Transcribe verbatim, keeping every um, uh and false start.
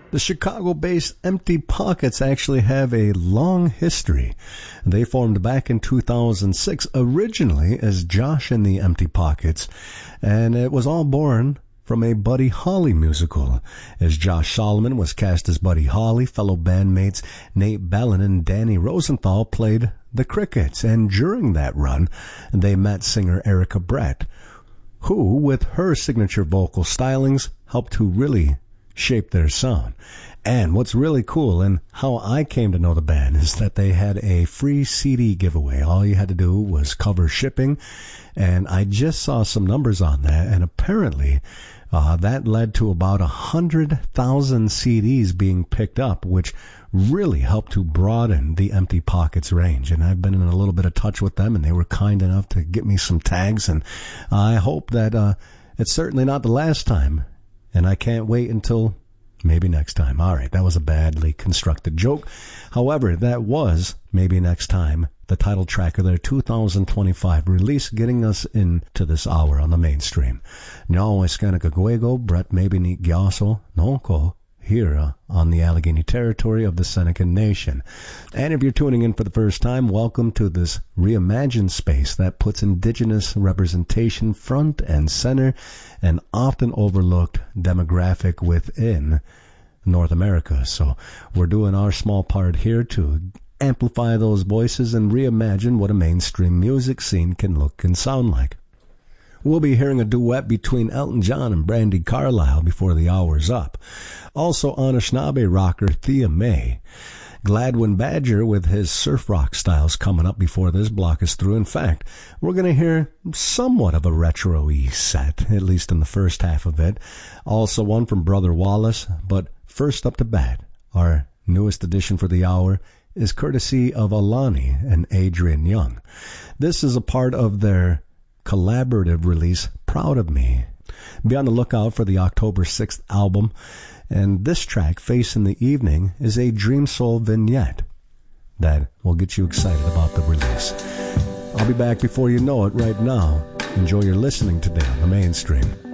The Chicago-based Empty Pockets actually have a long history. They formed back in two thousand six, originally as Josh and the Empty Pockets, and it was all born from a Buddy Holly musical. As Josh Solomon was cast as Buddy Holly, fellow bandmates Nate Bellin and Danny Rosenthal played the Crickets, and during that run, they met singer Erica Brett, who, with her signature vocal stylings, helped to really shape their sound. And what's really cool, and how I came to know the band, is that they had a free C D giveaway. All you had to do was cover shipping, and I just saw some numbers on that, and apparently uh, that led to about one hundred thousand C Ds being picked up, which really helped to broaden the Empty Pockets range. And I've been in a little bit of touch with them, and they were kind enough to get me some tags, and I hope that uh, it's certainly not the last time. And I can't wait until maybe next time. All right, that was a badly constructed joke. However, that was Maybe Next Time, the title track of their two thousand twenty-five release, getting us into this hour on the mainstream. No Eskanakaguego, Brett Maybe Ni Gyaso, Nonko, here uh, on the Allegheny territory of the Seneca Nation. And if you're tuning in for the first time, welcome to this reimagined space that puts indigenous representation front and center, an often overlooked demographic within North America. So we're doing our small part here to amplify those voices and reimagine what a mainstream music scene can look and sound like. We'll be hearing a duet between Elton John and Brandi Carlile before the hour's up. Also, Anishinaabe rocker Thea May. Gladwin Badger with his surf rock styles coming up before this block is through. In fact, we're going to hear somewhat of a retro-y set, at least in the first half of it. Also one from Brother Wallace, but first up to bat, our newest addition for the hour is courtesy of Alani and Adrian Young. This is a part of their collaborative release, Proud of Me. Be on the lookout for the October sixth album, and this track, Face in the Evening, is a Dream Soul vignette that will get you excited about the release. I'll be back before you know it. Right now, enjoy your listening today on the mainstream.